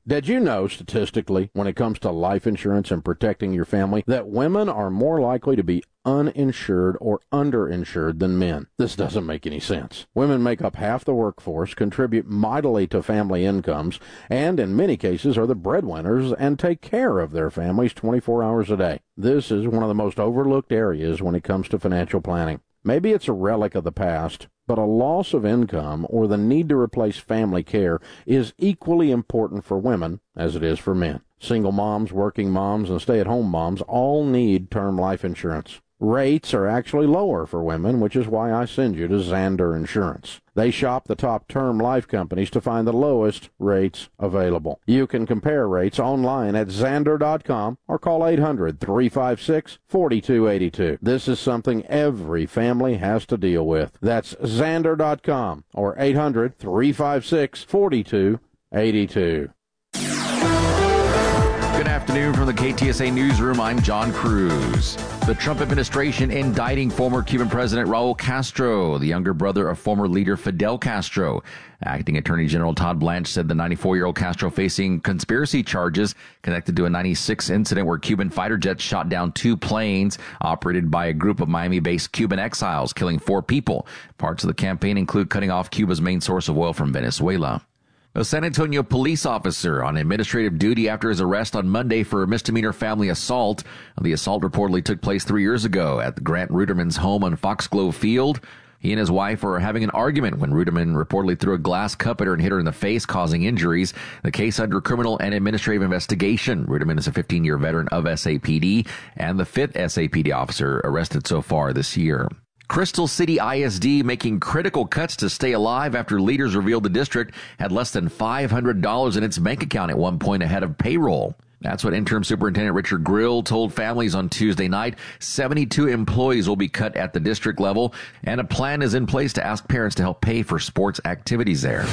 Did you know, statistically, when it comes to life insurance and protecting your family, that women are more likely to be uninsured or underinsured than men? This doesn't make any sense. Women make up half the workforce, contribute mightily to family incomes, and in many cases are the breadwinners and take care of their families 24 hours a day. This is one of the most overlooked areas when it comes to financial planning. Maybe it's a relic of the past, but a loss of income or the need to replace family care is equally important for women as it is for men. Single moms, working moms, and stay-at-home moms all need term life insurance. Rates are actually lower for women, which is why I send you to Zander Insurance. They shop the top term life companies to find the lowest rates available. You can compare rates online at Zander.com or call 800-356-4282. This is something every family has to deal with. That's Zander.com or 800-356-4282. Good afternoon from the KTSA Newsroom. I'm John Cruz. The Trump administration indicting former Cuban President Raul Castro, the younger brother of former leader Fidel Castro. Acting Attorney General Todd Blanche said the 94-year-old Castro facing conspiracy charges connected to a 96 incident where Cuban fighter jets shot down 2 planes operated by a group of Miami-based Cuban exiles, killing 4 people. Parts of the campaign include cutting off Cuba's main source of oil from Venezuela. A San Antonio police officer on administrative duty after his arrest on Monday for a misdemeanor family assault. The assault reportedly took place 3 years ago at Grant Ruderman's home on Foxglove Field. He and his wife were having an argument when Ruderman reportedly threw a glass cup at her and hit her in the face, causing injuries. The case under criminal and administrative investigation. Ruderman is a 15-year veteran of SAPD and the 5th SAPD officer arrested so far this year. Crystal City ISD making critical cuts to stay alive after leaders revealed the district had less than $500 in its bank account at one point ahead of payroll. That's what interim superintendent Richard Grill told families on Tuesday night. 72 employees will be cut at the district level, and a plan is in place to ask parents to help pay for sports activities there.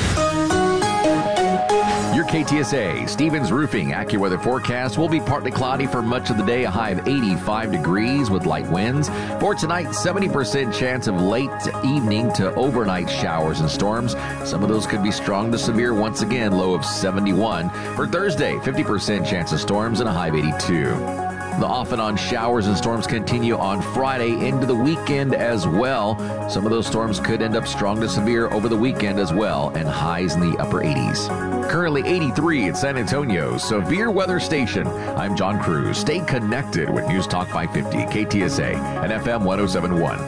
Your KTSA Stevens Roofing AccuWeather forecast will be partly cloudy for much of the day, a high of 85 degrees with light winds. For tonight, 70% chance of late evening to overnight showers and storms. Some of those could be strong to severe once again, low of 71. For Thursday, 50% chance of storms and a high of 82. The off and on showers and storms continue on Friday into the weekend as well. Some of those storms could end up strong to severe over the weekend as well, and highs in the upper 80s. Currently 83 in San Antonio, severe weather station. I'm John Cruz. Stay connected with News Talk 550, KTSA, and FM 1071.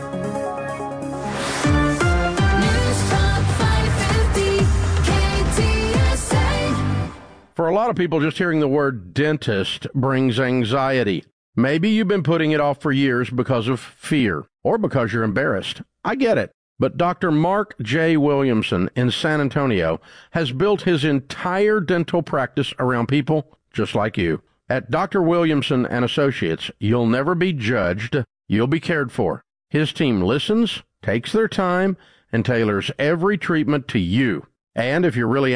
For a lot of people, just hearing the word dentist brings anxiety. Maybe you've been putting it off for years because of fear or because you're embarrassed. I get it. But Dr. Mark J. Williamson in San Antonio has built his entire dental practice around people just like you. At Dr. Williamson and Associates, you'll never be judged. You'll be cared for. His team listens, takes their time, and tailors every treatment to you. And if you're really